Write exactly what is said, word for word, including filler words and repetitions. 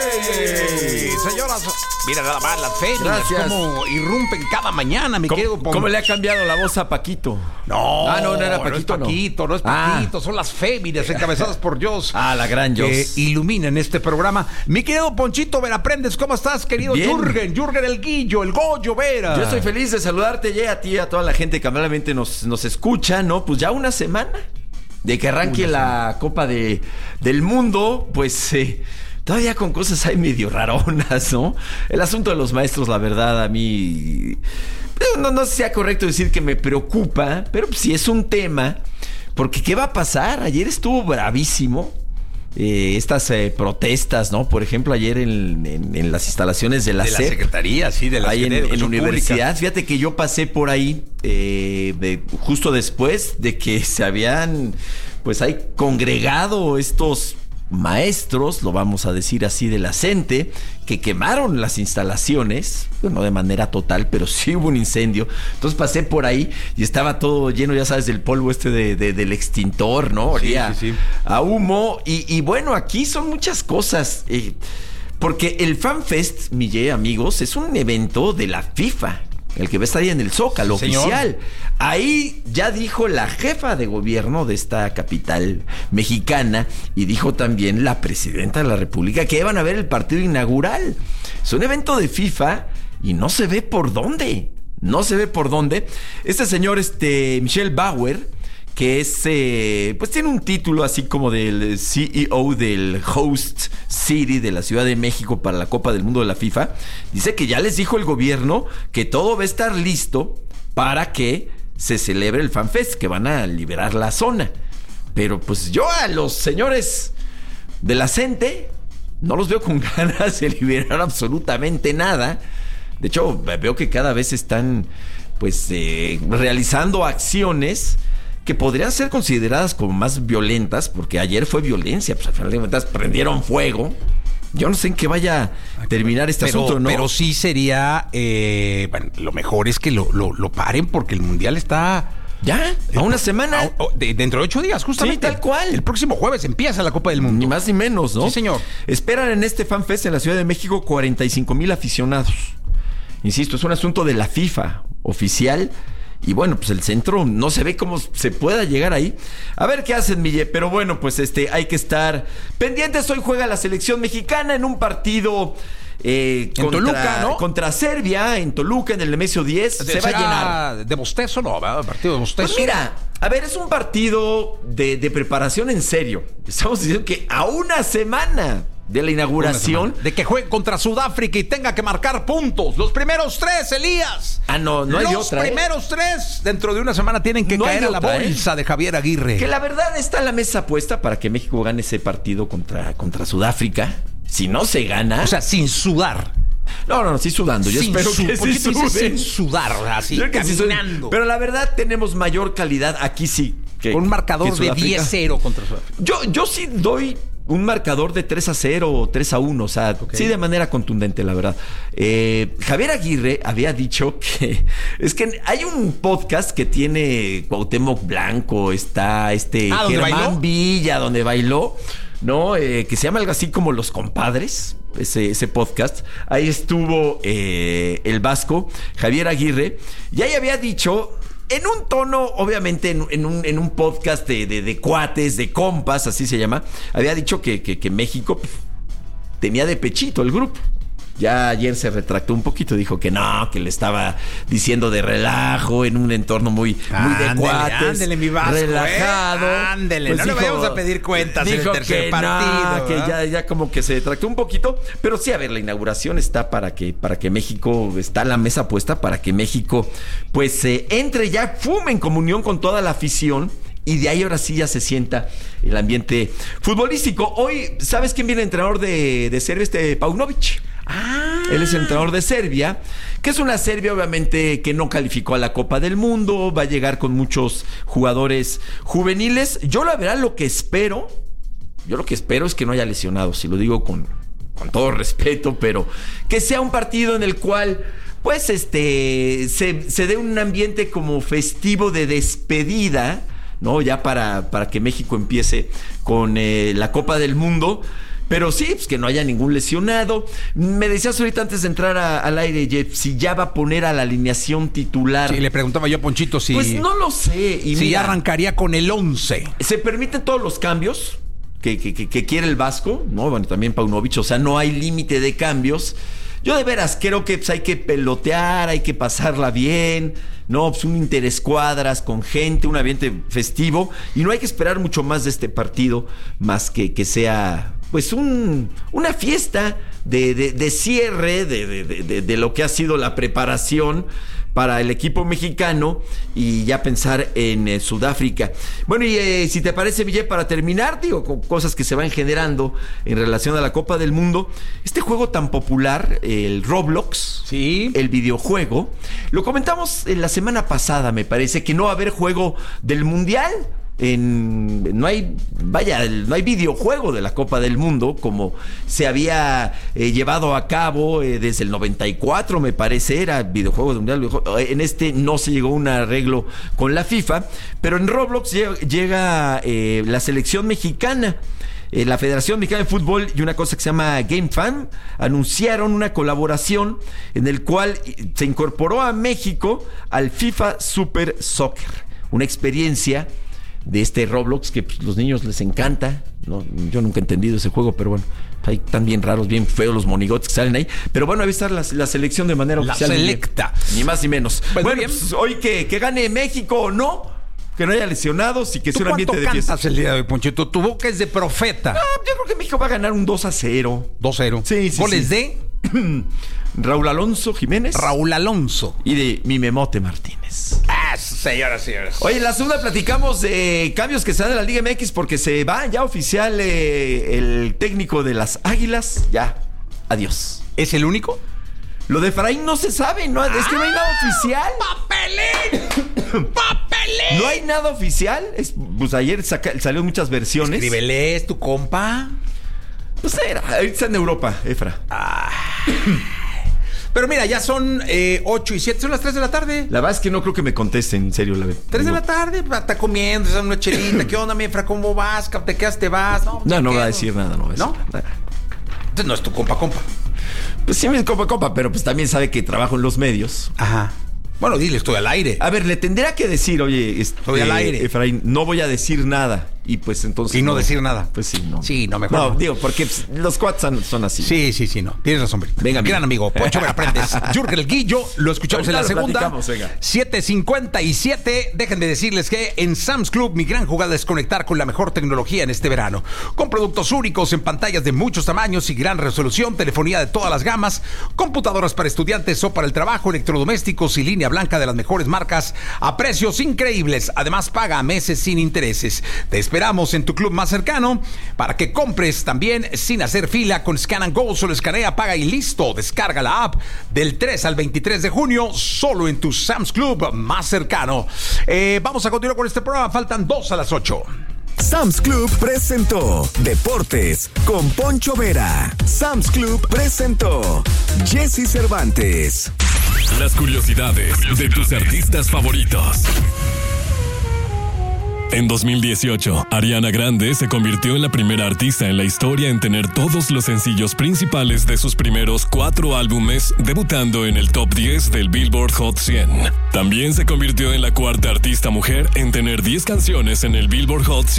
¡Hey! Señoras, mira nada más las féminas cómo irrumpen cada mañana, mi querido Pon... ¿Cómo le ha cambiado la voz a Paquito? No, ah, no, no era Paquito, no es Paquito, no, no es Paquito, ah. son las féminas encabezadas por Jos. Ah, la gran Jos. Que iluminan este programa. Mi querido Ponchito Veraprendes, ¿cómo estás, querido Bien. Jürgen? Jürgen el Guillo, el Goyo Vera. Yo estoy feliz de saludarte ya a ti, a toda la gente que amablemente nos, nos escucha, ¿no? Pues ya una semana de que arranque una la semana. Copa de, del Mundo, pues... Eh, todavía con cosas ahí medio raronas, ¿no? El asunto de los maestros, la verdad, a mí... No, no sé si sea correcto decir que me preocupa, pero pues, sí es un tema. Porque ¿qué va a pasar? Ayer estuvo bravísimo. Eh, estas eh, protestas, ¿no? Por ejemplo, ayer en, en, en las instalaciones de la, de la Secretaría, sí, de la ahí en, en universidad. Pública. Fíjate que yo pasé por ahí eh, de, justo después de que se habían, pues, ahí congregado estos... maestros, lo vamos a decir así, de la CENTE, que quemaron las instalaciones, no de manera total, pero sí hubo un incendio. Entonces pasé por ahí y estaba todo lleno, ya sabes, del polvo este de, de, del extintor, ¿no? Olía sí, sí, sí. a humo. Y, y bueno, aquí son muchas cosas. Eh, porque el FanFest, Mille, amigos, es un evento de la FIFA. El que va a estar ahí en el Zócalo, sí, oficial. Ahí ya dijo la jefa de gobierno de esta capital mexicana y dijo también la presidenta de la República que iban a ver el partido inaugural. Es un evento de FIFA y no se ve por dónde. No se ve por dónde. Este señor, este Michel Bauer, que es, eh, pues tiene un título así como del C E O del Host City de la Ciudad de México para la Copa del Mundo de la FIFA, dice que ya les dijo el gobierno que todo va a estar listo para que se celebre el FanFest, que van a liberar la zona. Pero pues yo a los señores de la CENTE no los veo con ganas de liberar absolutamente nada. De hecho, veo que cada vez están pues eh, realizando acciones que podrían ser consideradas como más violentas, porque ayer fue violencia, pues al final de cuentas prendieron fuego. Yo no sé en qué vaya a terminar este pero, asunto, ¿no? Pero sí sería, eh, bueno, lo mejor es que lo, lo, lo paren, porque el Mundial está... ¿Ya? ¿A una semana? A, de, dentro de ocho días, justamente. Sí, tal cual. El próximo jueves empieza la Copa del Mundo. Ni más ni menos, ¿no? Sí, señor. Esperan en este FanFest en la Ciudad de México cuarenta y cinco mil aficionados. Insisto, es un asunto de la FIFA oficial. Y bueno, pues el centro no se ve cómo se pueda llegar ahí. A ver qué hacen, Mille. Pero bueno, pues este hay que estar pendientes. Hoy juega la selección mexicana en un partido eh, en contra, Toluca, ¿no? Contra Serbia, en Toluca, en el Nemesio diez. Se va a llenar. ¿De bostezo no? ¿Verdad? Partido de bostezo. Pues mira, a ver, es un partido de, de preparación en serio. Estamos diciendo que a una semana de la inauguración, de que juegue contra Sudáfrica y tenga que marcar puntos. Los primeros tres, Elías. Ah, no, no hay Los otra. Los primeros ¿eh? tres dentro de una semana tienen que no caer a la otra, bolsa ¿eh? de Javier Aguirre. Que la verdad está la mesa puesta para que México gane ese partido contra, contra Sudáfrica. Si no se gana... O sea, sin sudar. No, no, no, sí sudando. Yo sin espero su, que sí sude. Sin sudar, así, Yo caminando. Sí, pero la verdad tenemos mayor calidad aquí sí. Que, un marcador de diez cero contra Sudáfrica. Yo, yo sí doy... un marcador de tres a cero o tres a uno, o sea, okay. sí de manera contundente, la verdad. Eh, Javier Aguirre había dicho que... Es que hay un podcast que tiene Cuauhtémoc Blanco, está este ah, Germán Villa, donde bailó, ¿no? Eh, que se llama algo así como Los Compadres, ese, ese podcast. Ahí estuvo eh, el vasco, Javier Aguirre, y ahí había dicho... En un tono, obviamente, en, en, un, en un podcast de, de, de cuates, de compas, así se llama, había dicho que, que, que México pff, tenía de pechito el grupo. Ya ayer se retractó un poquito, dijo que no, que le estaba diciendo de relajo en un entorno muy, muy de ándele, cuates. Ándele, mi Vasco, relajado. Eh, ándele, pues no dijo, le vayamos a pedir cuentas en el tercer que partido. No, que ya, ya como que se retractó un poquito. Pero sí, a ver, la inauguración está para que, para que México, está la mesa puesta para que México, pues, eh, entre ya, fume en comunión con toda la afición. Y de ahí ahora sí ya se sienta el ambiente futbolístico. Hoy, ¿sabes quién viene el entrenador de, de Serbia? Este Paunovic. Ah. Él es el entrenador de Serbia, que es una Serbia obviamente que no calificó a la Copa del Mundo, va a llegar con muchos jugadores juveniles. Yo la verdad lo que espero, yo lo que espero es que no haya lesionados, y lo digo con, con todo respeto, pero que sea un partido en el cual pues este se, se dé un ambiente como festivo de despedida, ¿no? Ya para, para que México empiece con eh, la Copa del Mundo. Pero sí, pues que no haya ningún lesionado. Me decías ahorita antes de entrar a, al aire, Jeff, si ya va a poner a la alineación titular. Sí, le preguntaba yo a Ponchito si... Pues no lo sé. Y si mira, ya arrancaría con el once. Se permiten todos los cambios que, que, que, que quiere el Vasco, ¿no? Bueno, también Paunovic, o sea, no hay límite de cambios. Yo de veras creo que pues, hay que pelotear, hay que pasarla bien, ¿no? Pues un interescuadras con gente, un ambiente festivo, y no hay que esperar mucho más de este partido, más que que sea pues un, una fiesta de, de, de cierre de, de, de, de lo que ha sido la preparación para el equipo mexicano y ya pensar en eh, Sudáfrica. Bueno, y eh, si te parece, Ville, para terminar, digo, con cosas que se van generando en relación a la Copa del Mundo, este juego tan popular, el Roblox, sí, el videojuego, lo comentamos en la semana pasada, me parece, que no va a haber juego del Mundial. En, no hay, vaya, no hay videojuego de la Copa del Mundo como se había eh, llevado a cabo eh, desde el noventa y cuatro, me parece, era videojuego de mundial. En este no se llegó a un arreglo con la FIFA, pero en Roblox llega, llega eh, la selección mexicana. Eh, la Federación Mexicana de Fútbol y una cosa que se llama GameFam anunciaron una colaboración en el cual se incorporó a México al FIFA Super Soccer, una experiencia de este Roblox que pues, los niños les encanta, ¿no? Yo nunca he entendido ese juego, pero bueno, hay tan bien raros, bien feos los monigotes que salen ahí, pero bueno, ahí va a estar la, la selección de manera la oficial. La selecta. Ni más ni menos. Pues bueno, pues, hoy que, que gane México o no, que no haya lesionados y que sea un ambiente de fiesta. ¿Cuánto cantas el día de hoy, Ponchito? Tu boca es de profeta. Ah, yo creo que México va a ganar un dos a cero. dos cero. Sí, sí, ¿Goles sí. de? Raúl Alonso Jiménez. Raúl Alonso. Y de Mimemote Martínez. Ah, señoras y señores. Oye, en la segunda platicamos de cambios que se dan en la Liga M X porque se va ya oficial eh, el técnico de las Águilas. Ya, adiós. ¿Es el único? Lo de Efraín no se sabe, no, es que no hay nada oficial. ¡Papelín! ¡Papelín! No hay nada oficial. Es, pues ayer saca, salió muchas versiones. Escríbele, ¿es tu compa? Pues era, ahorita está en Europa, Efra. Ah. Pero mira, ya son eh, ocho y siete, son las tres de la tarde. La verdad es que no creo que me contesten, en serio. La tres de la tarde, está comiendo, está una chelita. ¿Qué onda, mi Efra? ¿Cómo vas? ¿Te quedas, te vas? No, no, no va a decir nada, no va a decir ¿No? nada. Entonces no es tu compa, compa. Pues sí, me es compa, compa, pero pues también sabe que trabajo en los medios. Ajá. Bueno, dile, estoy al aire. A ver, le tendría que decir, oye, estoy eh, al aire. Efraín, no voy a decir nada. Y pues entonces. Y no, no decir nada. Pues sí, no. Sí, no, mejor. No, no. digo, porque pues, los cuates son, son así. Sí, sí, sí, no. Tienes razón, Brito. Venga, gran amigo. Poncho Veraprendes. Jürgen el Guillo. Lo escuchamos en la segunda. siete cincuenta y siete. Dejen de decirles que en Sam's Club mi gran jugada es conectar con la mejor tecnología en este verano. Con productos únicos en pantallas de muchos tamaños y gran resolución, telefonía de todas las gamas, computadoras para estudiantes o para el trabajo, electrodomésticos y línea blanca de las mejores marcas a precios increíbles. Además, paga a meses sin intereses. Te esperamos en tu club más cercano para que compres también sin hacer fila con Scan and Go. Solo escanea, paga y listo. Descarga la app del tres al veintitrés de junio solo en tu Sam's Club más cercano. Eh, vamos a continuar con este programa. Faltan dos a las ocho. Sam's Club presentó Deportes con Poncho Vera. Sam's Club presentó Jesse Cervantes. Las curiosidades de tus artistas favoritos. En dos mil dieciocho, Ariana Grande se convirtió en la primera artista en la historia en tener todos los sencillos principales de sus primeros cuatro álbumes, debutando en el top diez del Billboard Hot cien. También se convirtió en la cuarta artista mujer en tener diez canciones en el Billboard Hot cien.